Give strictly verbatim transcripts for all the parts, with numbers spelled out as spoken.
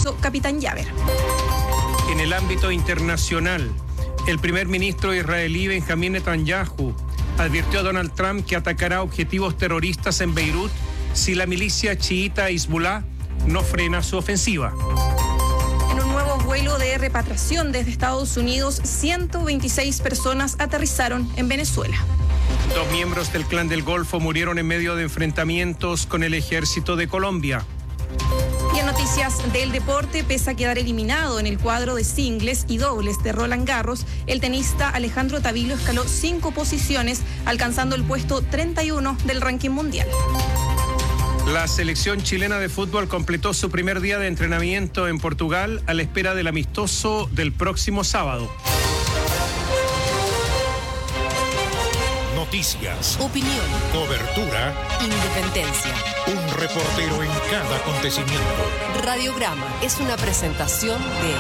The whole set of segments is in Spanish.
Capitán Yaver. En el ámbito internacional, el primer ministro israelí Benjamín Netanyahu advirtió a Donald Trump que atacará objetivos terroristas en Beirut si la milicia chiita Hezbollah no frena su ofensiva. En un nuevo vuelo de repatriación desde Estados Unidos, ciento veintiséis personas aterrizaron en Venezuela. Dos miembros del Clan del Golfo murieron en medio de enfrentamientos con el ejército de Colombia. Y en noticias del deporte, pese a quedar eliminado en el cuadro de singles y dobles de Roland Garros, el tenista Alejandro Tavilo escaló cinco posiciones, alcanzando el puesto treinta y uno del ranking mundial. La selección chilena de fútbol completó su primer día de entrenamiento en Portugal a la espera del amistoso del próximo sábado. Noticias, opinión, cobertura, independencia. Un reportero en cada acontecimiento. Radiograma es una presentación de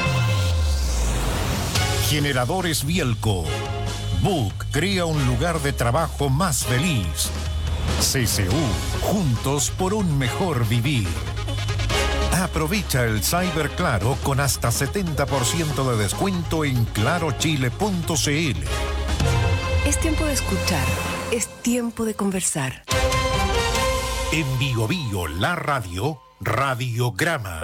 Generadores Bielco. Book crea un lugar de trabajo más feliz. C C U, juntos por un mejor vivir. Aprovecha el Cyber Claro con hasta setenta por ciento de descuento en claro chile punto c l. Es tiempo de escuchar, es tiempo de conversar. En Bio Bio, la radio, Radiograma.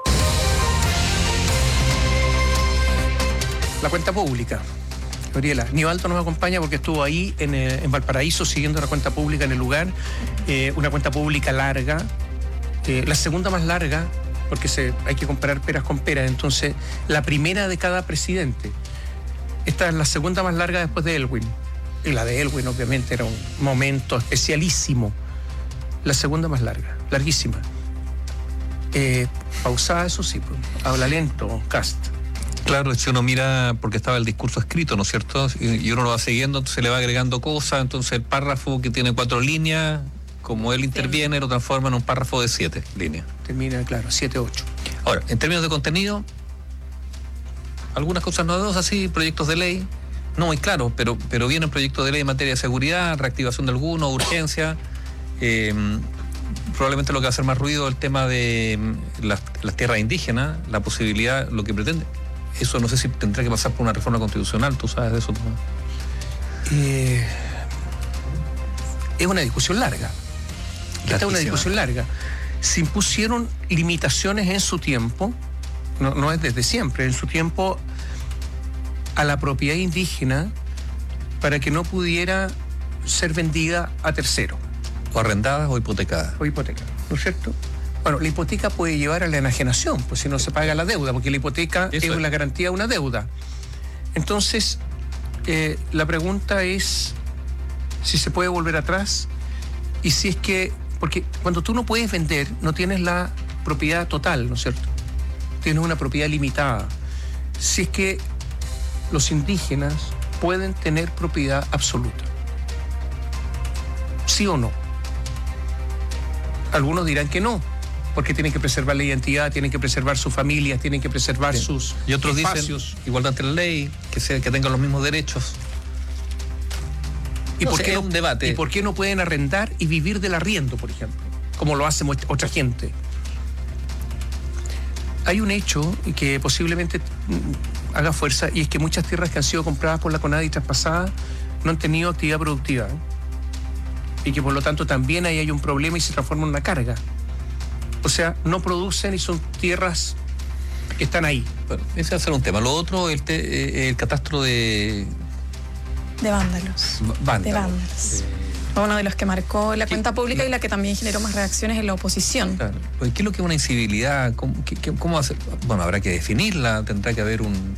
La cuenta pública. Gabriela, Nivaldo nos acompaña porque estuvo ahí en, en Valparaíso siguiendo la cuenta pública en el lugar. Eh, una cuenta pública larga, eh, la segunda más larga, porque se, hay que comparar peras con peras. Entonces, la primera de cada presidente. Esta es la segunda más larga después de Elwin. Y la de Elwin, obviamente, era un momento especialísimo. La segunda más larga, larguísima. Eh, pausada, eso sí, pues, habla lento, Cast. Claro, si uno mira, porque estaba el discurso escrito, ¿no es cierto? Y uno lo va siguiendo, entonces le va agregando cosas, entonces el párrafo que tiene cuatro líneas, como él interviene, lo transforma en un párrafo de siete líneas. Termina, claro, siete, ocho. Ahora, en términos de contenido, algunas cosas novedosas, sí, proyectos de ley, no muy claro, pero, pero vienen proyectos de ley en materia de seguridad, reactivación de algunos, urgencia. Eh, probablemente lo que va a hacer más ruido es el tema de las, las tierras indígenas, la posibilidad, lo que pretende. Eso no sé si tendrá que pasar por una reforma constitucional, ¿tú sabes de eso? Eh, es una discusión larga. Esta es una discusión larga. Se impusieron limitaciones en su tiempo, no, no es desde siempre, en su tiempo, a la propiedad indígena para que no pudiera ser vendida a tercero. O arrendadas o hipotecadas. O hipotecadas, ¿no es cierto? Bueno, la hipoteca puede llevar a la enajenación, pues si no se paga la deuda, porque la hipoteca es, es la garantía de una deuda. Entonces, eh, la pregunta es si se puede volver atrás y si es que, porque cuando tú no puedes vender, no tienes la propiedad total, ¿no es cierto? Tienes una propiedad limitada. Si es que los indígenas pueden tener propiedad absoluta. ¿Sí o no? Algunos dirán que no, porque tienen que preservar la identidad, tienen que preservar sus familias, tienen que preservar Bien. sus y otros espacios. Dicen igualdad ante la ley, que sea, que tengan los mismos derechos. ¿Y, no por sé, qué no, un debate. ¿Y por qué no pueden arrendar y vivir del arriendo, por ejemplo? Como lo hace otra gente. Hay un hecho que posiblemente haga fuerza, y es que muchas tierras que han sido compradas por la CONADI y traspasadas no han tenido actividad productiva, ¿eh? Y que por lo tanto también ahí hay un problema y se transforma en una carga. O sea, no producen y son tierras que están ahí. Bueno, ese va a ser un tema. Lo otro, el, te, el catastro de... De vándalos. Vándalos. De vándalos. Eh... Uno de los que marcó la cuenta pública y la que también generó más reacciones en la oposición. Claro. ¿Qué es lo que es una incivilidad? ¿Cómo, qué, cómo hacer? Bueno, habrá que definirla, tendrá que haber un...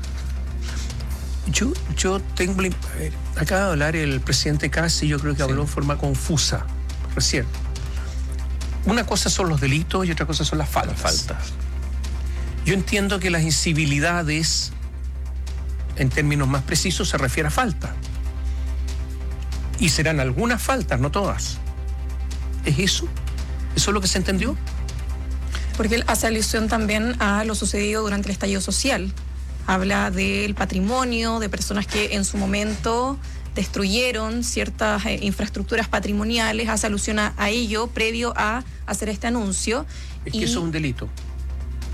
Yo, yo tengo... A ver, acaba de hablar el presidente Kast y yo creo que habló sí. en forma confusa recién. Una cosa son los delitos y otra cosa son las faltas. Las faltas. Yo entiendo que las incivilidades, en términos más precisos, se refiere a falta. Y serán algunas faltas, no todas. ¿Es eso? ¿Eso es lo que se entendió? Porque él hace alusión también a lo sucedido durante el estallido social. Habla del patrimonio, de personas que en su momento destruyeron ciertas eh, infraestructuras patrimoniales, hace alusión a, a ello previo a hacer este anuncio. Es y... que eso es un delito.